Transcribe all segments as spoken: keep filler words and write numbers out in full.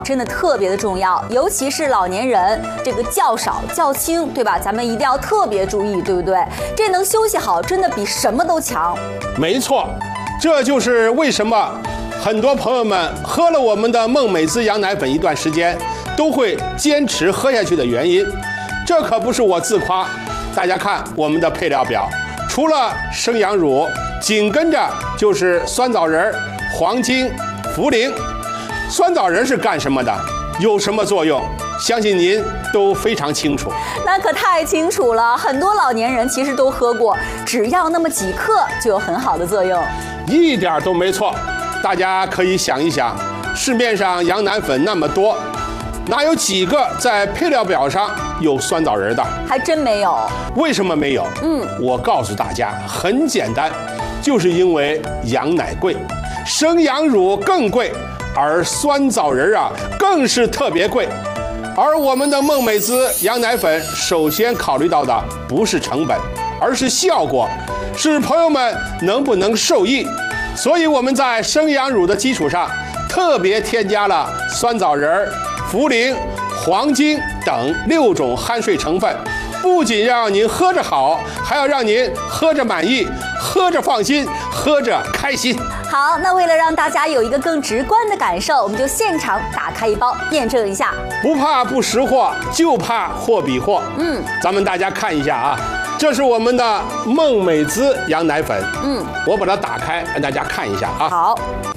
真的特别的重要，尤其是老年人，这个觉少觉轻，对吧？咱们一定要特别注意，对不对？这能休息好，真的比什么都强。 没错，这就是为什么很多朋友们喝了我们的孟美滋羊奶粉一段时间，都会坚持喝下去的原因。这可不是我自夸，大家看我们的配料表，除了生羊乳，紧跟着就是酸枣仁、黄精、茯苓。酸枣仁是干什么的？有什么作用？相信您都非常清楚。 那可太清楚了，很多老年人其实都喝过，只要那么几克就有很好的作用。 一点都没错。大家可以想一想，市面上羊奶粉那么多，哪有几个在配料表上有酸枣仁的？ 还真没有。 为什么没有？嗯，我告诉大家，很简单，就是因为羊奶贵，生羊乳更贵。而酸枣仁啊，更是特别贵。而我们的孟美滋羊奶粉，首先考虑到的不是成本，而是效果，是朋友们能不能受益。所以我们在生羊乳的基础上，特别添加了酸枣仁、茯苓、黄精等六种酣睡成分，不仅让您喝着好，还要让您喝着满意，喝着放心，喝着开心。 好，那为了让大家有一个更直观的感受，我们就现场打开一包验证一下。 不怕不识货，就怕货比货。嗯，咱们大家看一下啊，这是我们的孟美滋羊奶粉。嗯，我把它打开，让大家看一下啊。 好，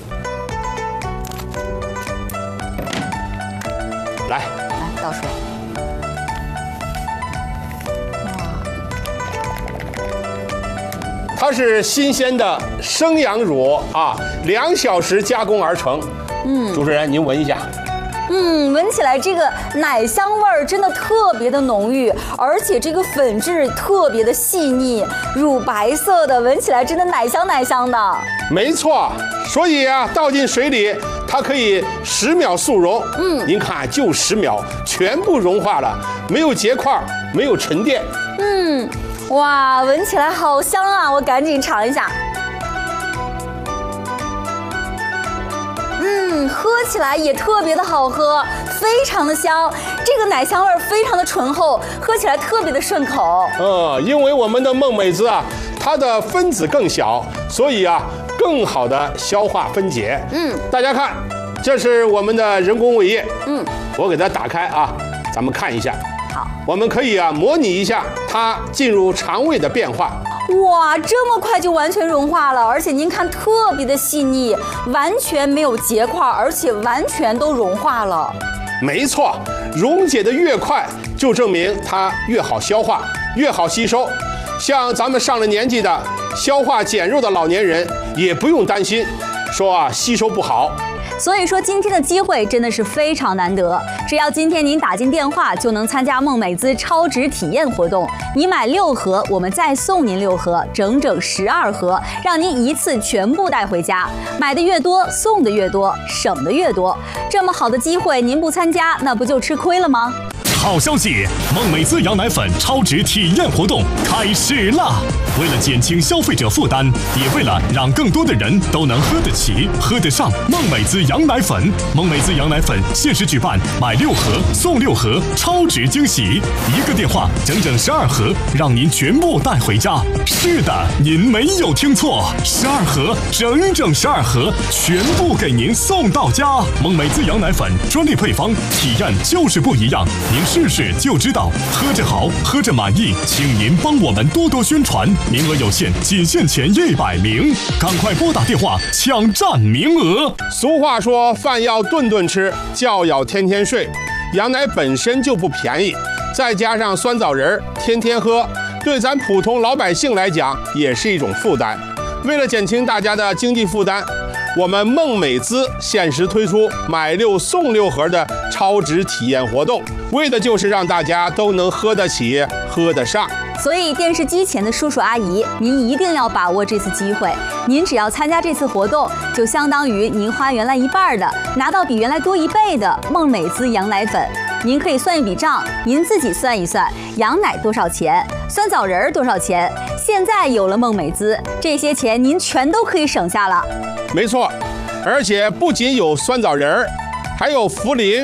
来， 来倒出来。 它是新鲜的生羊乳啊，两小时加工而成。嗯，主持人您闻一下。 嗯，闻起来这个奶香味儿真的特别的浓郁，而且这个粉质特别的细腻，乳白色的，闻起来真的奶香奶香的。 没错，所以啊，倒进水里，它可以十秒速溶。嗯，您看，就十秒，全部融化了，没有结块，没有沉淀。 嗯。哇，闻起来好香啊！我赶紧尝一下。嗯，喝起来也特别的好喝，非常的香。这个奶香味非常的醇厚，喝起来特别的顺口。 呃，因为我们的孟美滋啊，它的分子更小，所以啊，更好的消化分解。嗯，大家看，这是我们的人工胃液。嗯，我给它打开啊，咱们看一下。 好， 我们可以啊模拟一下它进入肠胃的变化。 哇，这么快就完全融化了，而且您看特别的细腻，完全没有结块，而且完全都融化了。 没错，溶解的越快，就证明它越好消化，越好吸收。像咱们上了年纪的、消化减弱的老年人，也不用担心，说啊吸收不好。 所以说今天的机会真的是非常难得，只要今天您打进电话，就能参加孟美滋超值体验活动。你买六盒，我们再送您六盒，整整十二盒，让您一次全部带回家。买的越多，送的越多，省的越多。这么好的机会，您不参加，那不就吃亏了吗？ 好消息，孟美滋羊奶粉超值体验活动开始啦！为了减轻消费者负担，也为了让更多的人都能喝得起、喝得上孟美滋羊奶粉，孟美滋羊奶粉限时举办买六盒送六盒超值惊喜，一个电话整整十二盒，让您全部带回家。是的，您没有听错，十二盒，整整十二盒，全部给您送到家。孟美滋羊奶粉专利配方，体验就是不一样。您试试就知道，喝着好，喝着满意，请您帮我们多多宣传，名额有限，仅限前一百名，赶快拨打电话抢占名额。 俗话说，饭要顿顿吃，觉要天天睡。羊奶本身就不便宜，再加上酸枣仁，天天喝，对咱普通老百姓来讲也是一种负担。为了减轻大家的经济负担，我们孟美滋限时推出买六送六盒的超值体验活动，为的就是让大家都能喝得起、喝得上。 所以电视机前的叔叔阿姨，您一定要把握这次机会。您只要参加这次活动，就相当于您花原来一半的，拿到比原来多一倍的孟美滋羊奶粉。您可以算一笔账，您自己算一算，羊奶多少钱，酸枣仁多少钱。现在有了孟美滋，这些钱您全都可以省下了。 没错，而且不仅有酸枣仁儿， 还有茯苓。